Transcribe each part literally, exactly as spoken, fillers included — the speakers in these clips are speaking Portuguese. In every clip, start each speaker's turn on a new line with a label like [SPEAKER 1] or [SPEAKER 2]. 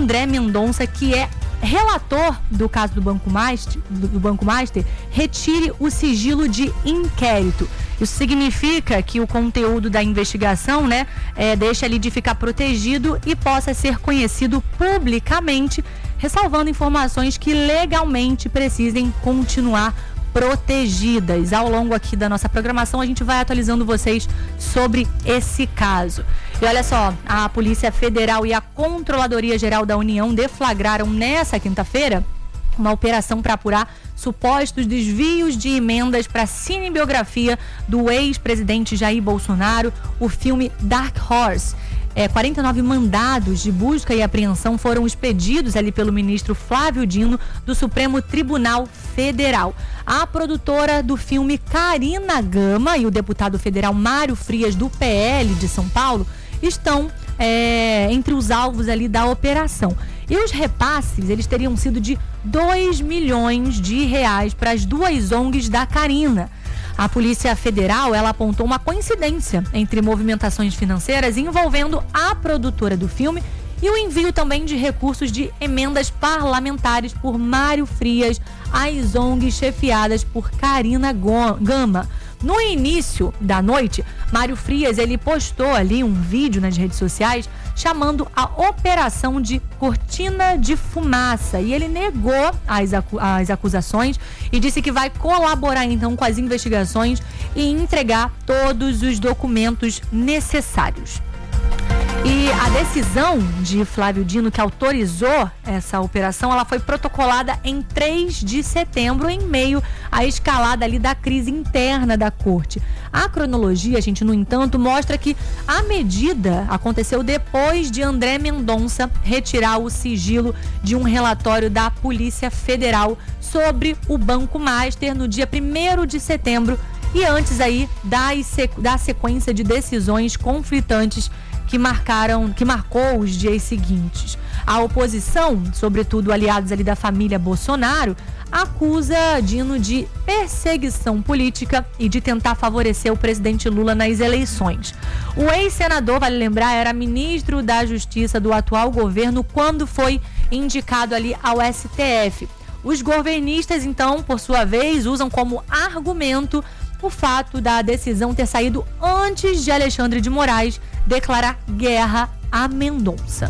[SPEAKER 1] André Mendonça, que é relator do caso do Banco Master, do Banco Master, retire o sigilo de inquérito. Isso significa que o conteúdo da investigação, né, é, deixa ali de ficar protegido e possa ser conhecido publicamente, ressalvando informações que legalmente precisem continuar protegidas. Ao longo aqui da nossa programação, a gente vai atualizando vocês sobre esse caso. E olha só, a Polícia Federal e a Controladoria Geral da União deflagraram nessa quinta-feira uma operação para apurar supostos desvios de emendas para a cinebiografia do ex-presidente Jair Bolsonaro, o filme Dark Horse. É, quarenta e nove mandados de busca e apreensão foram expedidos ali pelo ministro Flávio Dino do Supremo Tribunal Federal. A produtora do filme, Karina Gama, e o deputado federal Mário Frias, do P L de São Paulo, estão é, entre os alvos ali da operação. E os repasses, eles teriam sido de dois milhões de reais para as duas O N Gs da Karina. A Polícia Federal, ela apontou uma coincidência entre movimentações financeiras envolvendo a produtora do filme e o envio também de recursos de emendas parlamentares por Mário Frias às O N Gs chefiadas por Karina Gama. No início da noite, Mário Frias, ele postou ali um vídeo nas redes sociais chamando a operação de cortina de fumaça, e ele negou as, acu- as acusações e disse que vai colaborar então com as investigações e entregar todos os documentos necessários. E a decisão de Flávio Dino, que autorizou essa operação, ela foi protocolada em três de setembro, em meio à escalada ali da crise interna da corte. A cronologia, gente, no entanto, mostra que a medida aconteceu depois de André Mendonça retirar o sigilo de um relatório da Polícia Federal sobre o Banco Master no dia primeiro de setembro e antes aí da, da sequência de decisões conflitantes que marcaram, que marcou os dias seguintes. A oposição, sobretudo aliados ali da família Bolsonaro, acusa Dino de perseguição política e de tentar favorecer o presidente Lula nas eleições. O ex-senador, vale lembrar, era ministro da Justiça do atual governo quando foi indicado ali ao S T F. Os governistas, então, por sua vez, usam como argumento o fato da decisão ter saído antes de Alexandre de Moraes declarar guerra a Mendonça.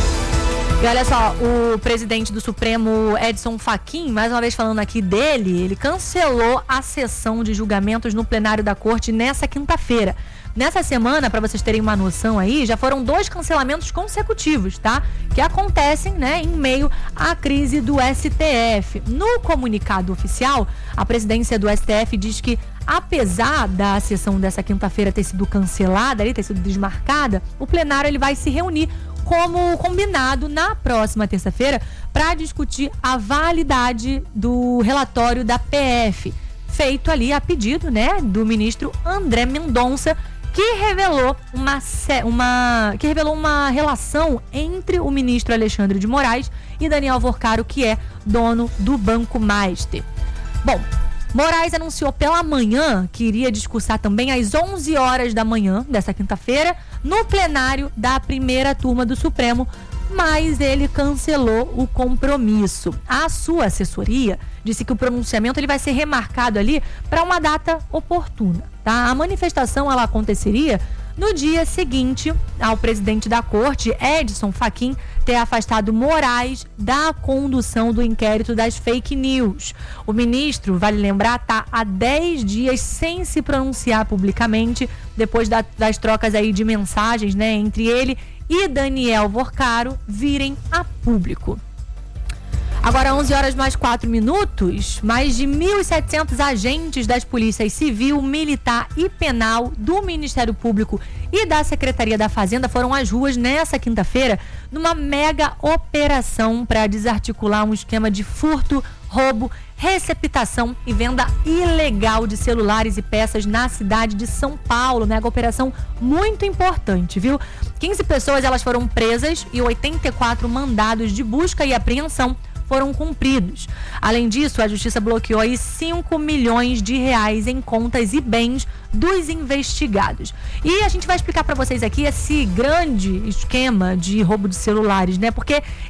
[SPEAKER 1] E olha só, o presidente do Supremo, Edson Fachin, mais uma vez falando aqui dele, ele cancelou a sessão de julgamentos no plenário da corte nessa quinta-feira. Nessa semana, para vocês terem uma noção aí, já foram dois cancelamentos consecutivos, tá? Que acontecem, né, em meio à crise do S T F. No comunicado oficial, a presidência do S T F diz que, apesar da sessão dessa quinta-feira ter sido cancelada, ali, ter sido desmarcada, o plenário ele vai se reunir como combinado na próxima terça-feira para discutir a validade do relatório da P F, feito ali a pedido, né, do ministro André Mendonça, que revelou uma, uma, que revelou uma relação entre o ministro Alexandre de Moraes e Daniel Alvorcaro, que é dono do Banco Master. Bom, Moraes anunciou pela manhã que iria discursar também às onze horas da manhã dessa quinta-feira no plenário da primeira turma do Supremo, mas ele cancelou o compromisso. A sua assessoria disse que o pronunciamento ele vai ser remarcado ali para uma data oportuna, tá? A manifestação ela aconteceria no dia seguinte ao presidente da corte, Edson Fachin, ter afastado Moraes da condução do inquérito das fake news. O ministro, vale lembrar, está há dez dias sem se pronunciar publicamente, depois da, das trocas aí de mensagens, né, entre ele e Daniel Alvorcaro virem a público. Agora, onze horas mais quatro minutos, mais de mil e setecentos agentes das polícias civil, militar e penal do Ministério Público e da Secretaria da Fazenda foram às ruas nessa quinta-feira numa mega operação para desarticular um esquema de furto, roubo, receptação e venda ilegal de celulares e peças na cidade de São Paulo. Mega operação muito importante, viu? quinze pessoas elas foram presas e oitenta e quatro mandados de busca e apreensão foram cumpridos. Além disso, a Justiça bloqueou aí cinco milhões de reais em contas e bens dos investigados. E a gente vai explicar para vocês aqui esse grande esquema de roubo de celulares, né? Porque